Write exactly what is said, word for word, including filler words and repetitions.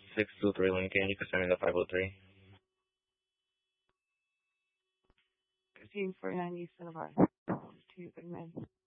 six two three Lincoln. You can send me the five oh three. fifteen forty-nine East Boulevard. Two big men.